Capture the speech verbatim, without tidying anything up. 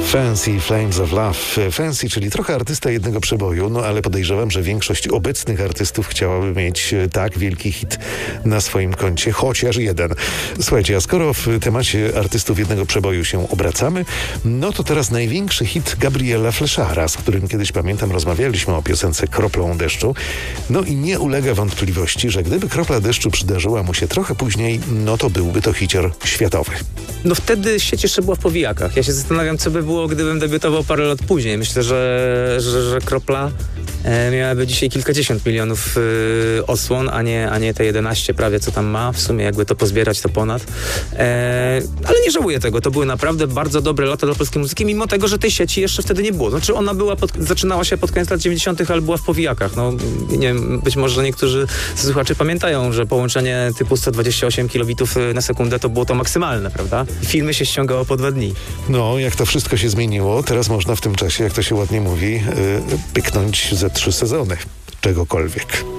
Fancy Flames of Love. Fancy, czyli trochę artysta jednego przeboju, no ale podejrzewam, że większość obecnych artystów chciałaby mieć tak wielki hit na swoim koncie, chociaż jeden. Słuchajcie, a skoro w temacie artystów jednego przeboju się obracamy, no to teraz największy hit Gabriela Fleszara, z którym kiedyś, pamiętam, rozmawialiśmy o piosence Kroplą deszczu. No i nie ulega wątpliwości, że gdyby kropla deszczu przydarzyła mu się trochę później, no to byłby to hicior światowy. No wtedy sieć jeszcze była w powijakach. Ja się zastanawiam, co by było, gdybym debiutował parę lat później. Myślę, że, że, że Kropla e, miałaby dzisiaj kilkadziesiąt milionów e, odsłon, a nie, a nie te jedenaście prawie, co tam ma. W sumie jakby to pozbierać, to ponad. E, ale nie żałuję tego. To były naprawdę bardzo dobre lata dla polskiej muzyki, mimo tego, że tej sieci jeszcze wtedy nie było. Znaczy ona była pod, zaczynała się pod koniec lat dziewięćdziesiątych, ale była w powijakach. No, nie wiem, być może niektórzy słuchacze pamiętają, że połączenie typu sto dwadzieścia osiem kilobitów na sekundę to było to maksymalne, prawda? Filmy się ściągało po dwa dni. No, jak to wszystko się zmieniło, teraz można w tym czasie, jak to się ładnie mówi, yy, pyknąć ze trzy sezony czegokolwiek.